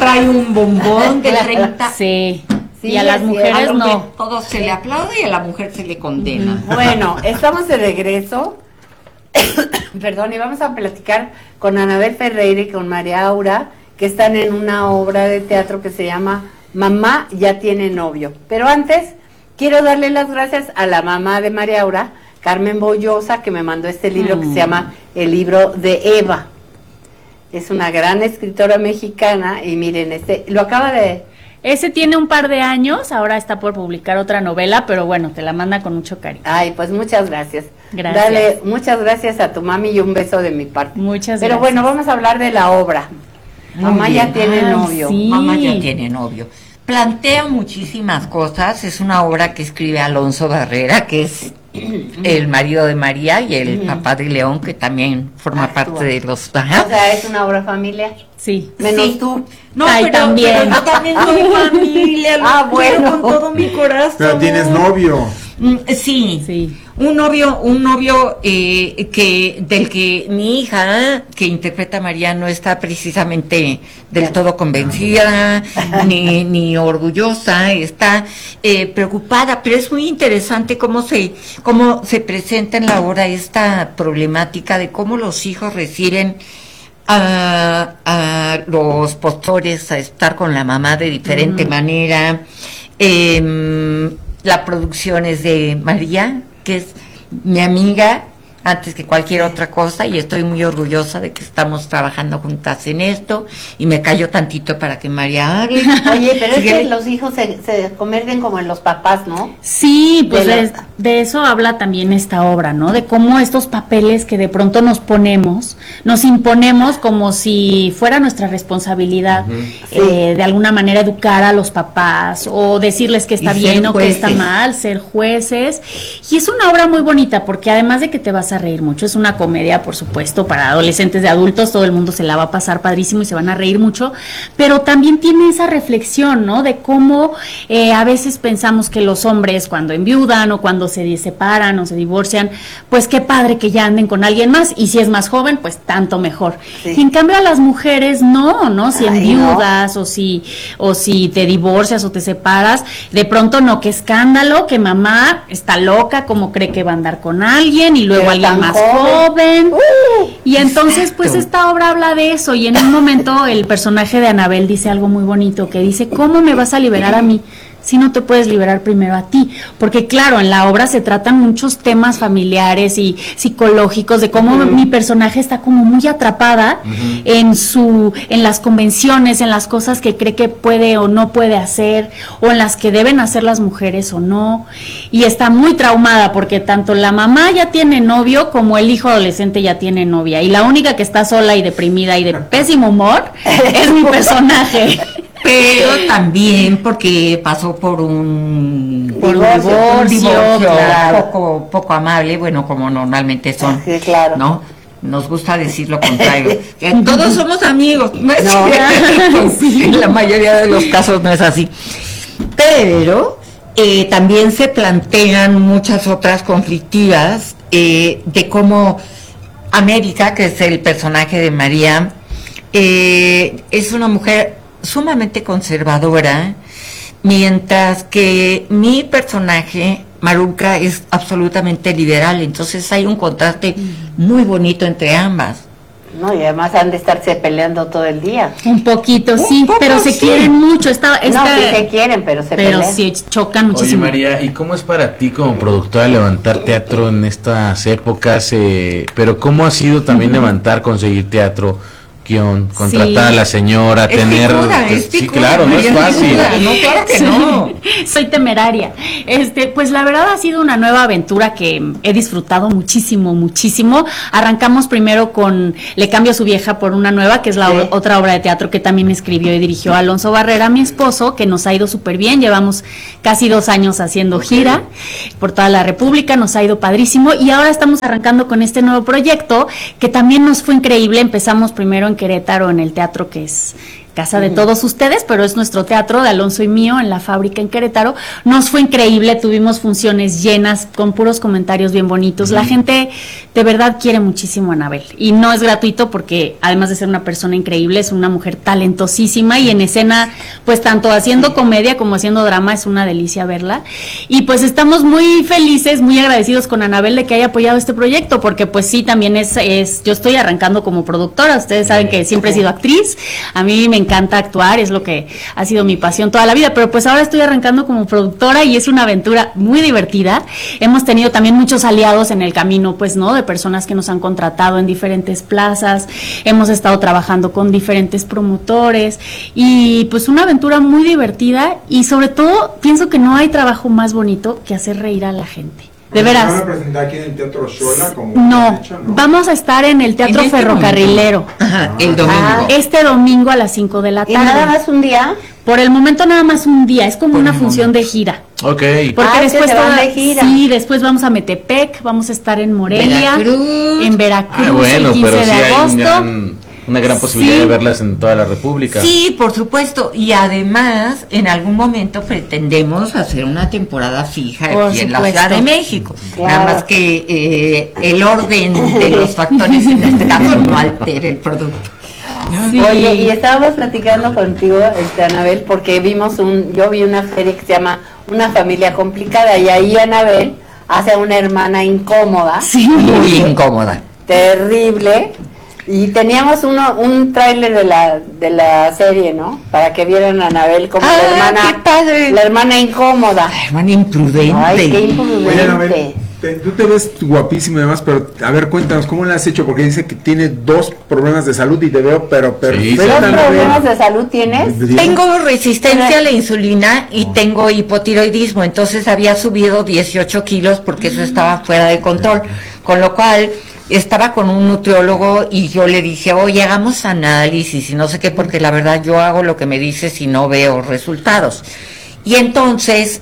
trae un bombón de 30. Sí. Sí, y a las mujeres a no. Todo se le aplaude y a la mujer se le condena. Bueno, estamos de regreso. Perdón, y vamos a platicar con Anabel Ferreira y con María Aura, que están en una obra de teatro que se llama Mamá ya tiene novio. Pero antes, quiero darle las gracias a la mamá de María Aura, Carmen Bollosa, que me mandó este libro que se llama El libro de Eva. Es una gran escritora mexicana y miren, lo acaba de... Ese tiene un par de años, ahora está por publicar otra novela, pero bueno, te la manda con mucho cariño. Ay, pues muchas gracias. Gracias. Dale muchas gracias a tu mami y un beso de mi parte. Muchas Pero gracias. bueno, vamos a hablar de la obra. Mamá ya tiene novio. Sí. Mamá ya tiene novio. Plantea muchísimas cosas. Es una obra que escribe Alonso Barrera, que es el marido de María y el papá de León, que también forma parte de los... Ajá. O sea, es una obra familiar. Sí. Menos Sí. tú. No, Ay, pero también. yo también soy familia. Lo bueno. quiero con todo mi corazón. Pero tienes novio. Sí. Sí. Un novio del que mi hija, que interpreta a María, no está precisamente del todo convencida, ni orgullosa, está preocupada, pero es muy interesante cómo se presenta en la obra esta problemática de cómo los hijos reciben a los postores a estar con la mamá de diferente manera. La producción es de María, que es mi amiga antes que cualquier otra cosa, y estoy muy orgullosa de que estamos trabajando juntas en esto, y me callo tantito para que María hable. Oye, pero es que los hijos se convierten como en los papás, ¿no? Sí, pues de eso habla también esta obra, ¿no? De cómo estos papeles que de pronto nos imponemos como si fuera nuestra responsabilidad, de alguna manera educar a los papás o decirles que está bien o que está mal, ser jueces. Y es una obra muy bonita porque además de que te vas a reír mucho, es una comedia, por supuesto, para adolescentes, de adultos, todo el mundo se la va a pasar padrísimo y se van a reír mucho, pero también tiene esa reflexión, ¿no? De cómo a veces pensamos que los hombres cuando enviudan o cuando se separan o se divorcian, pues qué padre que ya anden con alguien más, y si es más joven, pues tanto mejor. Sí. Y en cambio a las mujeres no, si enviudas o si te divorcias o te separas, de pronto no, qué escándalo, que mamá está loca, como cree que va a andar con alguien y luego alguien más joven. Y entonces pues esta obra habla de eso, y en un momento el personaje de Anabel dice algo muy bonito, que dice: ¿cómo me vas a liberar a mí si no te puedes liberar primero a ti? Porque claro, en la obra se tratan muchos temas familiares y psicológicos, de cómo mi personaje está como muy atrapada en las convenciones, en las cosas que cree que puede o no puede hacer, o en las que deben hacer las mujeres o no, y está muy traumada porque tanto la mamá ya tiene novio como el hijo adolescente ya tiene novia, y la única que está sola y deprimida y de pésimo humor es mi personaje. Pero también porque pasó por un divorcio claro. poco amable, bueno, como normalmente son, Sí, claro. ¿no? Nos gusta decir lo contrario, que todos somos amigos, no es No. cierto. En la mayoría de los casos no es así. Pero también se plantean muchas otras conflictivas de cómo América, que es el personaje de María, es una mujer sumamente conservadora, mientras que mi personaje, Maruca, es absolutamente liberal. Entonces hay un contraste muy bonito entre ambas. No, y además han de estarse peleando todo el día. Un poquito, sí, Un poco, pero se sí. quieren mucho. No, sí se quieren, pero se pero pelean. sí chocan Oye, muchísimo. María, ¿y cómo es para ti como productora levantar teatro en estas épocas? Pero ¿cómo ha sido también conseguir teatro, guión, contratar a la señora, tener... Es sí, picuda, claro, no es María, fácil. picuda. No, claro que no. Soy temeraria. Pues la verdad ha sido una nueva aventura que he disfrutado muchísimo. Arrancamos primero con Le cambio a su vieja por una nueva, que es la otra obra de teatro que también escribió y dirigió Alonso Barrera, mi esposo, que nos ha ido súper bien. Llevamos casi 2 años haciendo gira por toda la República, nos ha ido padrísimo, y ahora estamos arrancando con este nuevo proyecto que también nos fue increíble. Empezamos primero en Querétaro, en el teatro que es casa de todos ustedes, pero es nuestro teatro de Alonso y mío en la fábrica en Querétaro. Nos fue increíble, tuvimos funciones llenas con puros comentarios bien bonitos. La gente de verdad quiere muchísimo a Anabel y no es gratuito porque además de ser una persona increíble, es una mujer talentosísima y en escena, pues tanto haciendo comedia como haciendo drama, es una delicia verla. Y pues estamos muy felices, muy agradecidos con Anabel de que haya apoyado este proyecto, porque pues sí, también yo estoy arrancando como productora. Ustedes saben que siempre he sido actriz, a mí me encanta actuar, es lo que ha sido mi pasión toda la vida, pero pues ahora estoy arrancando como productora y es una aventura muy divertida. Hemos tenido también muchos aliados en el camino, pues, ¿no? De personas que nos han contratado en diferentes plazas, hemos estado trabajando con diferentes promotores y pues una aventura muy divertida y sobre todo pienso que no hay trabajo más bonito que hacer reír a la gente. De veras. ¿Van a presentar aquí en el Teatro Xola? No, vamos a estar en el Teatro Ferrocarrilero. Ajá, el domingo. Este domingo a las 5 de la tarde. ¿Y nada más un día? Por el momento nada más un día, es como una función de gira. Ok. Porque después se van de gira. Sí, después vamos a Metepec, vamos a estar en Morelia, Veracruz. en Veracruz, Bueno, el 15 pero sí de hay agosto. una gran posibilidad Sí. de verlas en toda la República. Sí, por supuesto. Y además, en algún momento pretendemos hacer una temporada fija Por aquí en la supuesto. Ciudad de México. Claro. Nada más que el orden de los factores en este caso no altere el producto. Sí. Oye, y estábamos platicando contigo, Anabel, porque yo vi una serie que se llama Una familia complicada y ahí Anabel hace a una hermana incómoda, Sí. Muy incómoda. terrible, y teníamos un tráiler de la serie, ¿no? Para que vieran a Anabel como Ah, la hermana, qué padre. la hermana incómoda. Ay, hermana imprudente. Ay, qué Oye, imprudente. Anabel, tú te ves guapísimo y demás, pero a ver, cuéntanos, ¿cómo le has hecho? Porque dice que tiene 2 problemas de salud y te veo, pero perfecta, ¿Dos Anabel. problemas de salud tienes? Tengo resistencia a la insulina y tengo hipotiroidismo, entonces había subido 18 kilos porque eso estaba fuera de control, con lo cual estaba con un nutriólogo y yo le dije, oye, hagamos análisis y no sé qué, porque la verdad yo hago lo que me dices y no veo resultados. Y entonces,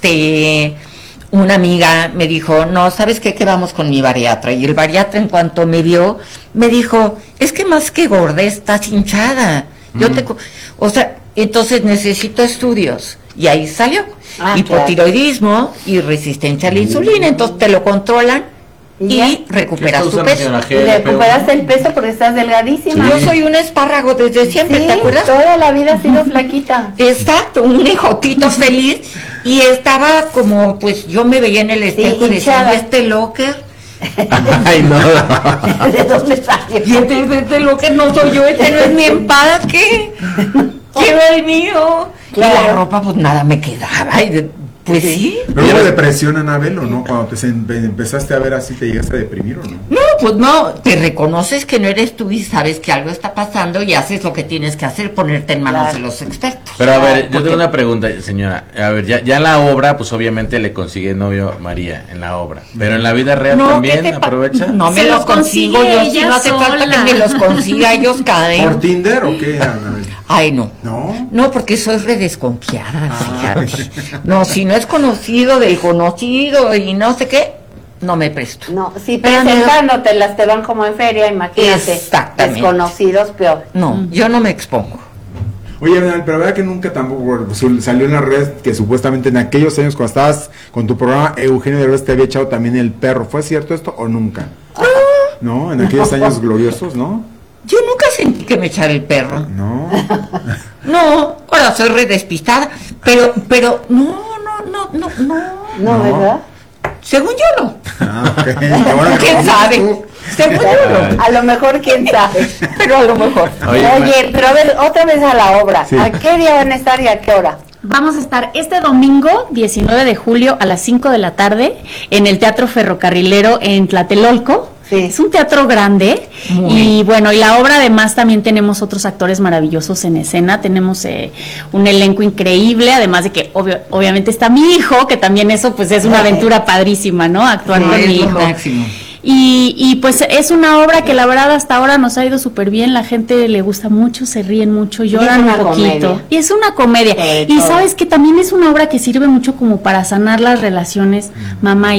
una amiga me dijo, no, ¿sabes qué? Que vamos con mi bariatra. Y el bariatra, en cuanto me vio, me dijo, es que más que gorda, estás hinchada. O sea, entonces necesito estudios. Y ahí salió. Hipotiroidismo y resistencia a la insulina. Entonces te lo controlan y recuperas tu peso. Y recuperaste el peso porque estás delgadísima. Yo soy un espárrago desde siempre, Sí, ¿te acuerdas? toda la vida has sido flaquita. Exacto, un ejotito feliz. Y estaba como, pues yo me veía en el espejo y decía, hinchada. "¿Y este locker? Ay, no. ¿De dónde salió? Y este locker no soy yo, este no es mi empaque. Quiero el mío." Claro. Y la ropa, pues nada me quedaba. Pues sí. ¿Pero hubo depresión, Anabel, o no? Cuando te empezaste a ver así, ¿te llegaste a deprimir o no? No, pues no, te reconoces que no eres tú y sabes que algo está pasando y haces lo que tienes que hacer, ponerte en manos Claro. de los expertos. Pero a ver, yo Porque- tengo una pregunta, señora. A ver, ya en la obra, pues obviamente le consigue novio María en la obra. Pero en la vida real ¿qué también te aprovecha. No me Se los los consigo consigue yo, si ella no hace falta sola. que me los consiga, ellos caen. ¿Por Tinder o qué, Anabel? Ay, no. ¿No? No, porque soy redesconfiada, fíjate. No, si no es conocido del conocido y no sé qué, no me presto. No, si Pero presentándotelas te van como en feria, imagínate. Exactamente. Desconocidos, peor. No, yo no me expongo. Oye, Anabel, pero verdad que nunca tampoco salió en la red que supuestamente en aquellos años cuando estabas con tu programa, Eugenio Derbez te había echado también el perro. ¿Fue cierto esto o nunca? No, en aquellos años gloriosos, ¿no? Yo nunca sentí que me echara el perro. No. No, ahora soy redespistada, pero, no. No, ¿verdad? Según yo no. Ah, ok. Qué bueno que ¿Quién no, sabe? tú. Según yo no. A lo mejor, quién sabe. Pero a lo mejor. Oye, pero a ver, otra vez a la obra. Sí. ¿A qué día van a estar y a qué hora? Vamos a estar este domingo, 19 de julio, a las 5 de la tarde, en el Teatro Ferrocarrilero en Tlatelolco. Sí. Es un teatro grande. Muy Y bueno, y la obra además también tenemos otros actores maravillosos en escena. Tenemos un elenco increíble, además de que obviamente está mi hijo, que también eso pues es una aventura padrísima, ¿no? Actuar con Sí, mi es lo hijo. máximo. Y pues es una obra que la verdad hasta ahora nos ha ido súper bien, la gente le gusta mucho, se ríen mucho, lloran una un poquito. comedia. Y es una comedia. Sobre Y todo. sabes que también es una obra que sirve mucho como para sanar las relaciones mamá-hija.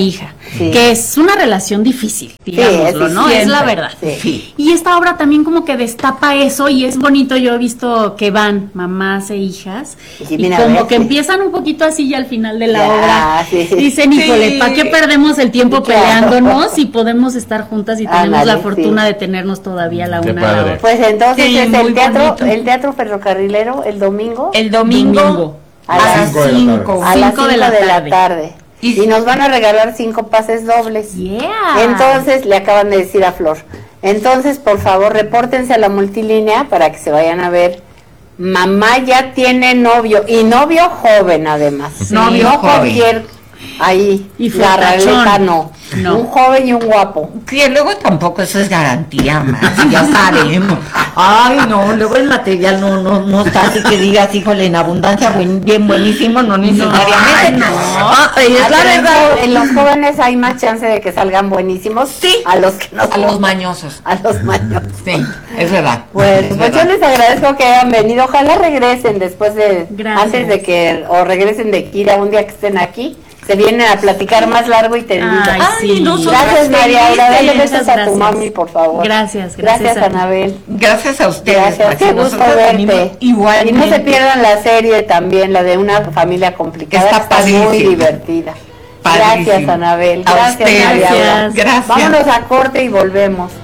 Sí. que es una relación difícil, digámoslo, ¿no? Es la verdad. Sí. Y esta obra también como que destapa eso y es bonito. Yo he visto que van mamás e hijas Sí, y mira, como ves, que sí. empiezan un poquito así y al final de la Ya, obra sí. dicen, híjole, ¿para qué perdemos el tiempo Sí, claro. peleándonos si podemos estar juntas y tenemos Ándale, la fortuna sí. de tenernos todavía la Qué una a la padre. otra? Pues entonces Sí, es muy el bonito. teatro ferrocarrilero el domingo El domingo, Domingo. a A las las 5. a las 5 5 de la tarde. Y nos van a regalar 5 pases dobles. Yeah. Entonces, le acaban de decir a Flor. Entonces, por favor, repórtense a la multilínea para que se vayan a ver. Mamá ya tiene novio, y novio joven además. Sí. Novio no joven. cualquier ahí, Y la fortachón. raleta no. No. Un joven y un guapo. Que luego tampoco eso es garantía, más, ya sabemos. Ay, no, luego el material no está así que digas, híjole, en abundancia, bien buenísimo, no necesariamente. no. Es la Pero verdad. en los jóvenes hay más chance de que salgan buenísimos. Sí. A los que no A los son. mañosos. A los maños. Sí, es verdad. Pues, Es pues yo verdad. les agradezco que hayan venido. Ojalá regresen después de, Gracias. antes de que, o regresen de gira un día que estén aquí. Se vienen a platicar más largo y tendido. Ay, sí. Gracias, María Aura. Dale besos Muchas a tu gracias. mami, por favor. Gracias, Gracias, gracias a ti. Anabel. Gracias a ustedes. Gracias, qué Maxi. gusto Nosotros venimos verte. igualmente. Y no se pierdan la serie también, la de Una familia complicada. Está que muy padrísima. divertida. Padrísimo. Gracias, Anabel. A Gracias, ustedes. María Aura. Gracias. Vámonos a corte y volvemos.